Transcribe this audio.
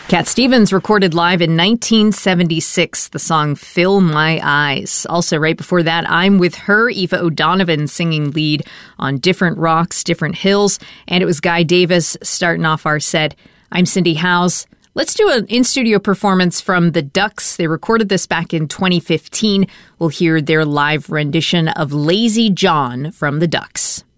Cat Stevens recorded live in 1976 the song Fill My Eyes. Also, right before that, I'm With Her, Eva O'Donovan singing lead on Different Rocks, Different Hills. And it was Guy Davis starting off our set. I'm Cindy Howes. Let's do an in-studio performance from the Ducks. They recorded this back in 2015. We'll hear their live rendition of Lazy John from the Ducks.